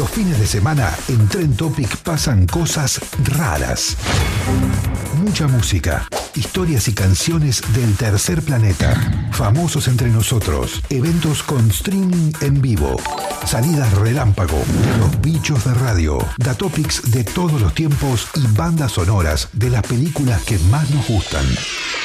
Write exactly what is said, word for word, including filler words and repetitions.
Los fines de semana en Trend Topic pasan cosas raras. Mucha música, historias y canciones del tercer planeta, famosos entre nosotros, eventos con streaming en vivo, salidas relámpago, los bichos de radio, datopics de todos los tiempos y bandas sonoras de las películas que más nos gustan.